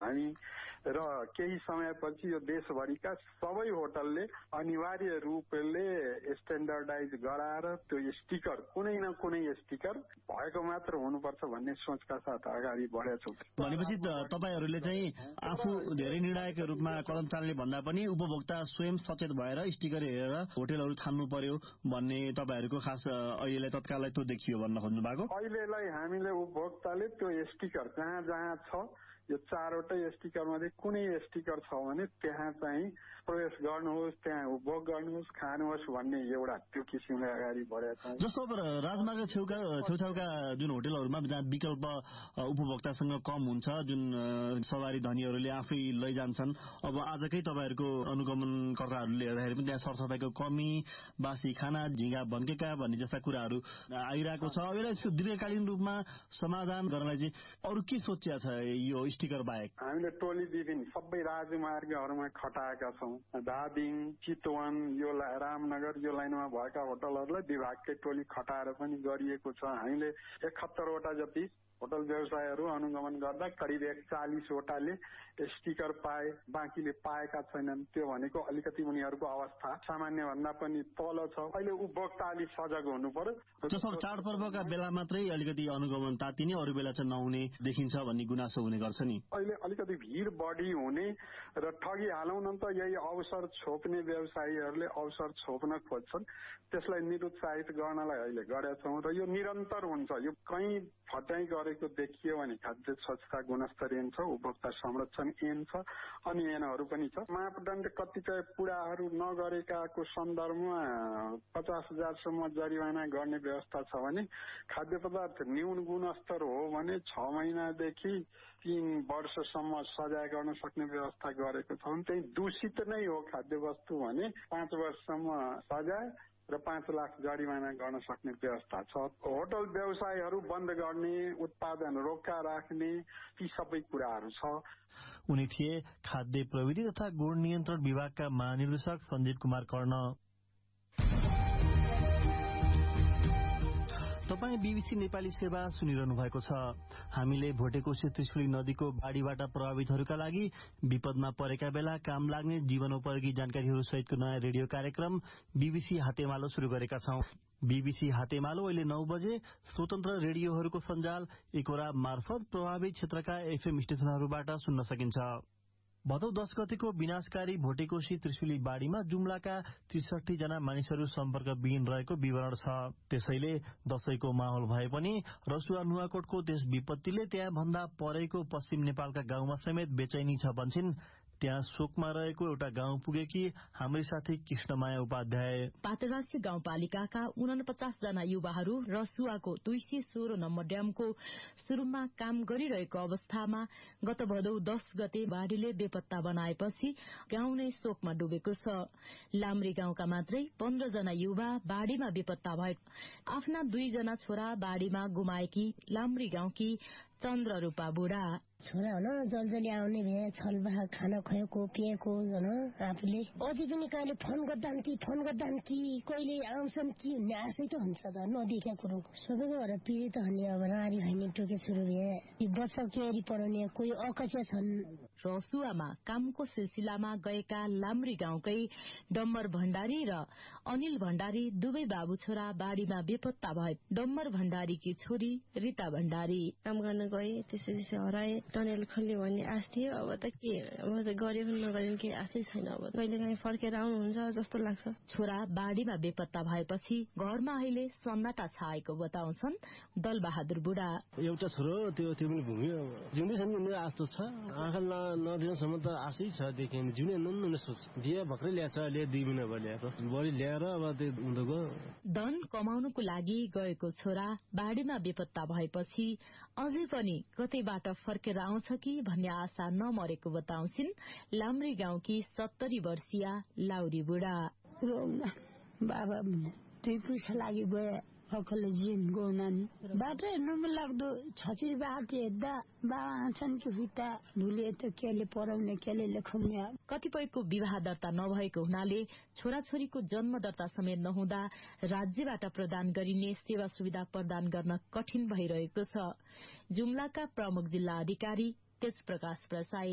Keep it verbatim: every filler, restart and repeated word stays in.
हामी र केही समयपछि यो देशभरिका सबै होटलले अनिवार्य रूपले स्ट्यान्डर्डाइज गराएर त्यो स्टिकर कुनै न कुनै स्टिकर भएको मात्र हुनुपर्छ भन्ने सोचका साथ अगाडि बढेका छौँ। भनेपछि तपाईहरूले चाहिँ आफू धेरै निर्णायक रूपमा कदम चाल्ने भन्दा पनि उपभोक्ता स्वयं सचेत भएर स्टिकर हेरेर होटलहरू छान्नु पर्यो भन्ने तपाईहरूको खास अहिलेलाई तत्काललाई त्यो देखियो भन्न खोज्नु भएको? अहिलेलाई हामीले उपभोक्ताले त्यो स्टिकर जहाँ जहाँ छ यो चारवटै स्टिकर मध्ये कुनै स्टिकर छ भने त्यहाँ चाहिँ प्रवेश गर्नुहोस्, त्यहाँ उपभोग गर्नुहोस्, खानुहोस् भन्ने एउटा त्यो किसिमले अगाडि बढेका छौँ। जस्तो अब राजमार्ग छेउका छेउछाउका जुन होटलहरूमा जहाँ विकल्प उपभोक्तासँग कम हुन्छ, जुन सवारी धनीहरूले आफै लैजान्छन्, अब आजकै तपाईँहरूको अनुगमनकर्ताहरूले हेर्दाखेरि पनि त्यहाँ सरसफाइको कमी, बासी खाना, झिँगा भन्केका भन्ने जस्ता कुराहरू आइरहेको छ। अब यसलाई दीर्घकालीन रूपमा समाधान गर्नलाई चाहिँ अरू के सोचिया छ यो स्टिकर बाहेक? हामीले टोली विभिन्न सबै राजमार्गहरूमा खटाएका छौँ। धादिङ, चितवन, यो रामनगर यो लाइनमा भएका होटलहरूलाई विभागकै टोली खटाएर पनि गरिएको छ। हामीले एकहत्तरवटा जति होटल व्यवसायहरू अनुगमन गर्दा करिब एकचालिसवटाले स्टिकर पाए, बाँकीले पाएका छैनन्। त्यो भनेको अलिकति उनीहरूको अवस्था सामान्य भन्दा पनि तल छ। अहिले उपभोक्ता अलिक सजग हुनु पर्यो। जस्तो चाडपर्वका बेला मात्रै अलिकति अनुगमन तातिने, अरू बेला चाहिँ नहुने देखिन्छ भन्ने गुनासो हुने गर्छ नि। अहिले अलिकति भिड बढी हुने र ठगी हालौँ न त यही अवसर छोप्ने व्यवसायीहरूले अवसर छोप्न खोज्छन्, त्यसलाई निरुत्साहित गर्नलाई अहिले गरेका छौँ र यो निरन्तर हुन्छ। यो कहीँ फटाइ गरेको देखियो भने खाद्य स्वच्छता गुणस्तरीय छ, उपभोक्ता संरक्षण ऐन छ, अनि ऐनहरू पनि छ। मापदण्ड कतिपय पुराहरू नगरेकाको सन्दर्भमा पचास हजारसम्म जरिवाना गर्ने व्यवस्था छ भने खाद्य पदार्थ न्यून गुणस्तर हो भने छ महिनादेखि तीन वर्षसम्म सजाय गर्न सक्ने व्यवस्था गरेको छ। त्यही दूषित नै हो खाद्य वस्तु भने पाँच वर्षसम्म सजाय र पाँच लाख जरिवाना गर्न सक्ने व्यवस्था छ। होटल व्यवसायहरू बन्द गर्ने, उत्पादन रोका राख्ने, ती सबै कुराहरू छ। उनी थिए खाद्य प्रविधि तथा गुण नियन्त्रण विभागका महानिर्देशक सञ्जीव कुमार कर्ण। तपाईँ बीबीसी नेपाली सेवा सुनिरहनु भएको छ। हामीले भोटेकोशी त्रिशुली नदीको बाढीबाट प्रभावितहरूका लागि विपदमा परेका बेला काम लाग्ने जीवनोपयोगी जानकारीहरू सहितको नयाँ रेडियो कार्यक्रम बीबीसी हातेमालो शुरू गरेका छौं। बीबीसी हातेमालो अहिले नौ बजे स्वतन्त्र रेडियोहरूको सञ्जाल एकोरा मार्फत प्रभावित क्षेत्रका एफएम स्टेशनहरूबाट सुन्न सकिन्छ। भदौ दश गतेको विनाशकारी भोटेकोशी त्रिशुली बाढ़ीमा जुम्लाका त्रिसठी जना मानिसहरू सम्पर्कविहीन रहेको विवरण छ। त्यसैले दशैंको माहौल भए पनि रसुवा नुवाकोटको त्यस विपत्तिले त्यहाँ भन्दा परेको पश्चिम नेपालका गाउँमा समेत बेचैनी छ भन्छन् त्यहाँ शोकमा रहेको एउटा गाउँ पुगेकी हाम्री साथी कृष्णमाया उपाध्याय। पातरासी गाउँपालिकाका उनपचास जना युवाहरू रसुवाको दुई सय सोह्र नम्बर ड्यामको शुरूमा काम गरिरहेको अवस्थामा गत भदौ दश गते बाढ़ीले बेपत्ता बनाएपछि गाउँ नै शोकमा डुबेको छ। लाम्री गाउँका मात्रै पन्ध्र जना युवा बाढ़ीमा बेपत्ता भए। आफ्ना दुईजना छोरा बाढ़ीमा गुमाएकी लाम्री गाउँकी चन्द्र रूपा बुढा। छोरा हुन जलजली आउने भए छलबा खाना खुवाएको पिएको हुन आफूले अझै पनि कहिले फोन गर्दा कि फोन गर्दा कि कहिले आउँछन् कि भन्ने आशै त हुन्छ त नदेखेको कुरो। सबैको घर पीडित हुने अब नारी हैने टोके सुरु भए बच्चा केरी पढाउने कोही अकचे छन्। रसुवामा कामको सिलसिलामा गएका लाम्री गाउँकै डम्बर भण्डारी र अनिल भण्डारी दुवै बाबु छोरा बाढ़ीमा बेपत्ता भए। डम्बर भण्डारीकी छोरी रीता भण्डारी काम गर्न गए त्यसै त्यसै हराए। टनेल खोल्यो भन्ने आश थियो, अब त के अब त गरे पनि नगरे पनि केही आशै छैन। अब कहिले काहीँ फर्केर आउनुहुन्छ जस्तो लाग्छ। छोरा बाढ़ीमा बेपत्ता भएपछि घरमा अहिले सन्नाटा छाएको बताउँछन् दल बहादुर बुढा। एउटा छोरो त्यो त्यो पनि भुग्यो, जिउँदै छन् मेरो आश त छ। आँखा नदिनसम्म त आशै छ देखेँ जिउने नन्नु सोच दिए भर्खरै ल्याएछ अहिले दुई महिना भयो ल्याएको बढी ल्याएर अब त्यो उँधोको धन कमाउनुको लागि गएको छोरा बाढ़ीमा बेपत्ता भएपछि अझै पनि कतैबाट फर्केर आउँछ कि भन्ने आशा नमरेको बताउँछिन् लाम्री गाउँकी सत्तरी वर्षीय लाउरी बुढा। बाबा दुई पैसा लागि गए अकल जिन गौनानी बाटो हेर्नु मन लाग्दो छचिर बाटो हेर्दा बाबा छन् कि हुता भुले त केले पढाउने केले लेखाउने। कतिपयको विवाह दर्ता नभएको हुनाले छोराछोरीको जन्म दर्ता समेत नहुँदा राज्यबाट प्रदान गरिने सेवा सुविधा प्रदान गर्न कठिन भइरहेको छ। जुम्लाका प्रमुख जिल्ला अधिकारी तेज प्रकाश प्रसाई